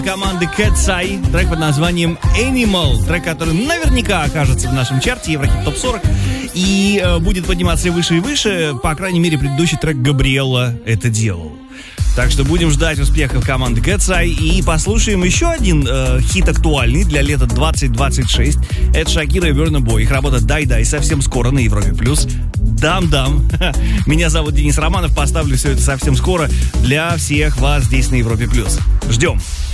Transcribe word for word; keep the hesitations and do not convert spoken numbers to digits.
Команды Cat's Eye, трек под названием Animal, трек, который наверняка окажется в нашем чарте Еврохит топ сорок и э, будет подниматься все выше и выше. По крайней мере, предыдущий трек Габриэла это делал. Так что будем ждать успехов команды Cat's Eye и послушаем еще один э, хит актуальный для лета двадцать двадцать шесть. Это Шакира и Burna Boy. Их работа «Дай-дай» совсем скоро на Европе+. плюс. Дам-дам. Меня зовут Денис Романов. Поставлю все это совсем скоро для всех вас здесь на Европе+. плюс. Ждем.